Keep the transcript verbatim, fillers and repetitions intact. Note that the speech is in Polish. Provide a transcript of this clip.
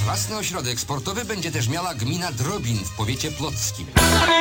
Własny ośrodek sportowy będzie też miała gmina Drobin w powiecie płockim.